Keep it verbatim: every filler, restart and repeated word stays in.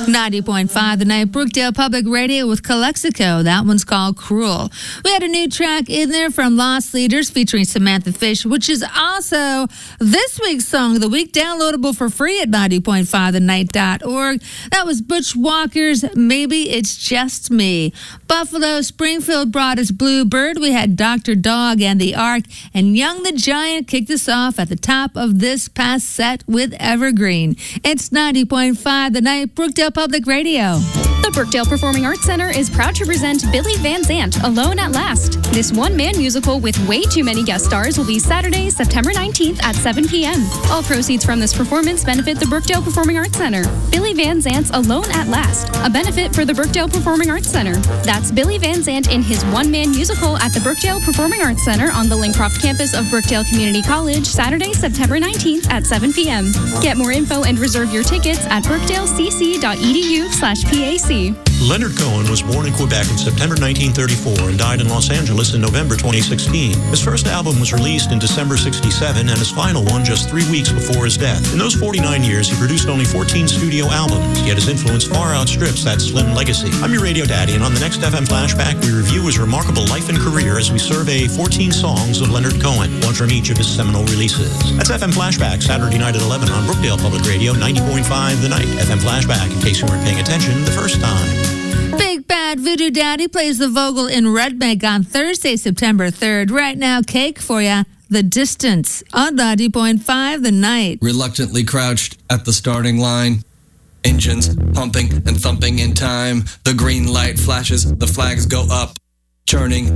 ninety point five The Night, Brookdale Public Radio with Calexico. That one's called Cruel. We had a new track in there from Lost Leaders featuring Samantha Fish, which is also this week's Song of the Week, downloadable for free at ninety point five the night dot org. That was Butch Walker's Maybe It's Just Me. Buffalo Springfield brought us Bluebird. We had Doctor Dog and the Ark, and Young the Giant kicked us off at the top of this past set with Evergreen. It's ninety point five The Night, Brookdale Public Radio. The Brookdale Performing Arts Center is proud to present Billy Van Zandt, Alone at Last. This one-man musical with way too many guest stars will be Saturday, September nineteenth at seven p.m. All proceeds from this performance benefit the Brookdale Performing Arts Center. Billy Van Zandt's Alone at Last, a benefit for the Brookdale Performing Arts Center. That's Billy Van Zandt in his one-man musical at the Brookdale Performing Arts Center on the Lincroft campus of Brookdale Community College, Saturday, September nineteenth at seven p.m. Get more info and reserve your tickets at brookdalecc.edu slash PAC. Leonard Cohen was born in Quebec in September nineteen thirty-four and died in Los Angeles in November twenty sixteen. His first album was released in December sixty-seven and his final one just three weeks before his death. In those forty-nine years, he produced only fourteen studio albums, yet his influence far outstrips that slim legacy. I'm your radio daddy, and on the next F M Flashback, we review his remarkable life and career as we survey fourteen songs of Leonard Cohen, one from each of his seminal releases. That's F M Flashback, Saturday night at eleven on Brookdale Public Radio, ninety point five The Night. F M Flashback, in case you weren't paying attention the first time. Big Bad Voodoo Daddy plays the Vogel in Red Bank on Thursday, September third. Right now, Cake for ya. The Distance on ninety point five The Night. Reluctantly crouched at the starting line. Engines pumping and thumping in time. The green light flashes, the flags go up. Churning